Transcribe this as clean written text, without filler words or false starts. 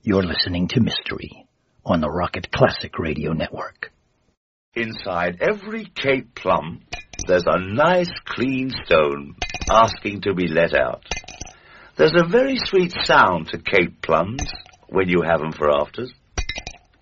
You're listening to Mystery on the Rocket Classic Radio Network. Inside every Cape plum, there's a nice clean stone asking to be let out. There's a very sweet sound to Cape plums when you have them for afters.